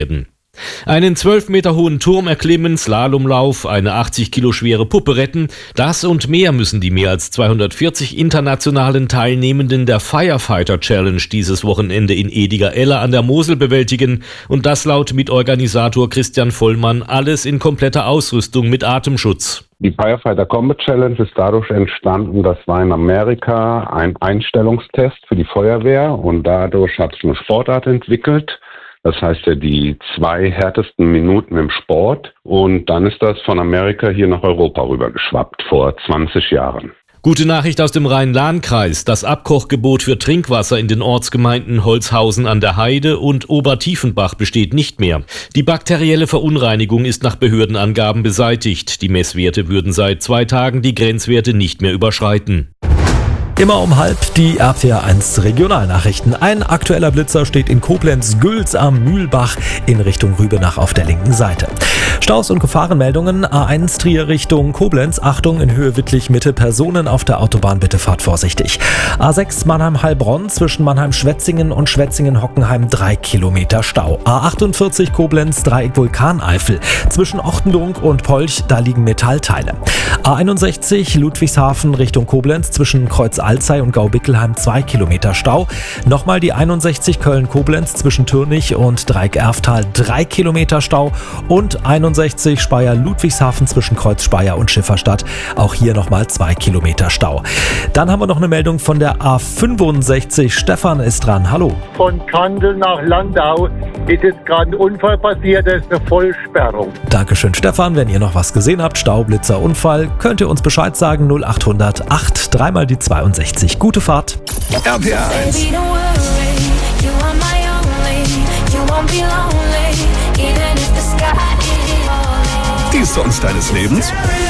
Einen 12 Meter hohen Turm erklimmen, Slalomlauf, eine 80 Kilo schwere Puppe retten, das und mehr müssen die mehr als 240 internationalen Teilnehmenden der Firefighter Challenge dieses Wochenende in Ediger-Eller an der Mosel bewältigen und das laut Mitorganisator Christian Vollmann alles in kompletter Ausrüstung mit Atemschutz. Die Firefighter Combat Challenge ist dadurch entstanden, das war in Amerika ein Einstellungstest für die Feuerwehr und dadurch hat sich eine Sportart entwickelt. Das heißt ja die 2 härtesten Minuten im Sport und dann ist das von Amerika hier nach Europa rübergeschwappt vor 20 Jahren. Gute Nachricht aus dem Rhein-Lahn-Kreis. Das Abkochgebot für Trinkwasser in den Ortsgemeinden Holzhausen an der Heide und Obertiefenbach besteht nicht mehr. Die bakterielle Verunreinigung ist nach Behördenangaben beseitigt. Die Messwerte würden seit 2 Tagen die Grenzwerte nicht mehr überschreiten. Immer um 12:30 die RPR1 Regionalnachrichten. Ein aktueller Blitzer steht in Koblenz-Gülz am Mühlbach in Richtung Rübenach auf der linken Seite. Staus und Gefahrenmeldungen. A1 Trier Richtung Koblenz. Achtung, in Höhe Wittlich-Mitte Personen auf der Autobahn, bitte fahrt vorsichtig. A6 Mannheim-Heilbronn zwischen Mannheim-Schwetzingen und Schwetzingen-Hockenheim 3 Kilometer Stau. A48 Koblenz Dreieck Vulkaneifel zwischen Ochtendunk und Polch, da liegen Metallteile. A61 Ludwigshafen Richtung Koblenz zwischen Kreuz Alzey und Gaubickelheim 2 Kilometer Stau. Nochmal die 61 Köln-Koblenz zwischen Türnich und Dreieck-Erftal 3 Kilometer Stau und 61 Speyer-Ludwigshafen zwischen Kreuz Speyer und Schifferstadt. Auch hier nochmal 2 Kilometer Stau. Dann haben wir noch eine Meldung von der A65. Stefan ist dran. Hallo. Von Kandel nach Landau ist jetzt gerade ein Unfall passiert, da ist eine Vollsperrung. Dankeschön, Stefan. Wenn ihr noch was gesehen habt, Staublitzer, Unfall, könnt ihr uns Bescheid sagen. 0800 8 3 mal die 62. Gute Fahrt. RPR1. Die Songs deines Lebens?